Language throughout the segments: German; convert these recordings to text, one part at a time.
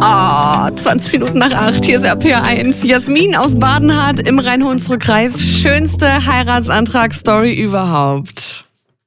Oh, 20 Minuten nach 8, hier ist RPR1. Jasmin aus Badenhardt im Rhein-Hunsrück-Kreis. Schönste Heiratsantragsstory überhaupt.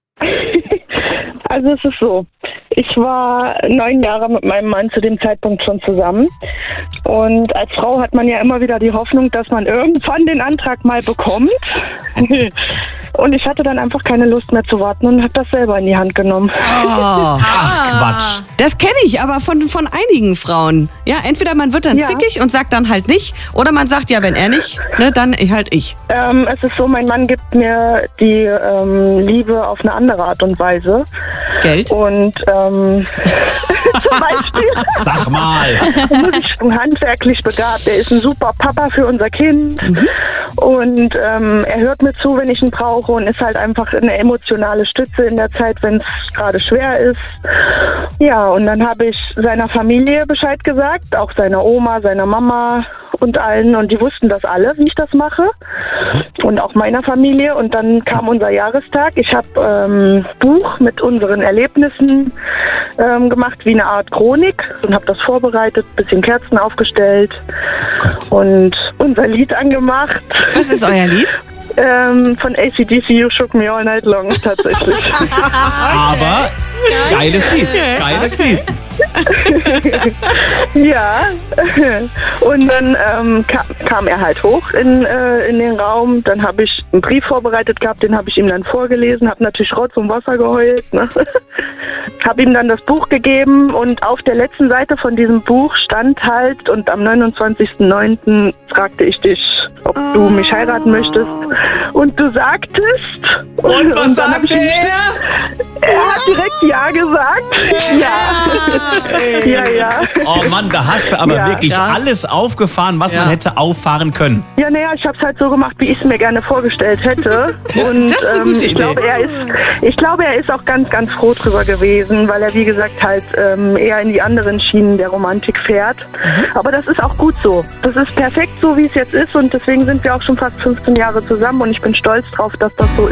Also es ist so, ich war 9 Jahre mit meinem Mann zu dem Zeitpunkt schon zusammen. Und als Frau hat man ja immer wieder die Hoffnung, dass man irgendwann den Antrag mal bekommt. Und ich hatte dann einfach keine Lust mehr zu warten und habe das selber in die Hand genommen. Ach, Quatsch. Das kenne ich aber von einigen Frauen. Ja, entweder man wird dann zickig und sagt dann halt nicht, oder man sagt, ja, wenn er nicht, ne, dann halt ich. Es ist so, mein Mann gibt mir die Liebe auf eine andere Art und Weise. Geld? Und zum Beispiel Sag mal. handwerklich begabt. Er ist ein super Papa für unser Kind. Und er hört mir zu, wenn ich ihn brauche, und ist halt einfach eine emotionale Stütze in der Zeit, wenn es gerade schwer ist. Ja, und dann habe ich seiner Familie Bescheid gesagt, auch seiner Oma, seiner Mama und allen. Und die wussten das alle, wie ich das mache. Und auch meiner Familie. Und dann kam unser Jahrestag. Ich habe ein Buch mit unseren Erlebnissen gemacht, wie eine Art Chronik. Und habe das vorbereitet, bisschen Kerzen aufgestellt. Oh Gott. Und unser Lied angemacht. Was ist euer Lied? Von AC/DC, You Shook Me All Night Long, tatsächlich. Aber geiles Lied. Geiles Lied. Ja, und dann kam er halt hoch in den Raum. Dann habe ich einen Brief vorbereitet gehabt, den habe ich ihm dann vorgelesen, habe natürlich Rotz und Wasser geheult, ne? Habe ihm dann das Buch gegeben, und auf der letzten Seite von diesem Buch stand halt, und am 29.09. fragte ich dich, ob du mich heiraten möchtest, und du sagtest. Und was dann hab sagte ich er? Er hat direkt Ja gesagt. Ja. Oh Mann, da hast du aber wirklich krass. alles aufgefahren, was man hätte auffahren können. Ja, naja, ich habe es halt so gemacht, wie ich es mir gerne vorgestellt hätte. Und das ist eine gute ich Idee. glaube, er ist auch ganz, ganz froh drüber gewesen, weil er, wie gesagt, halt eher in die anderen Schienen der Romantik fährt. Aber das ist auch gut so. Das ist perfekt so, wie es jetzt ist, und deswegen sind wir auch schon fast 15 Jahre zusammen, und ich bin stolz drauf, dass das so ist.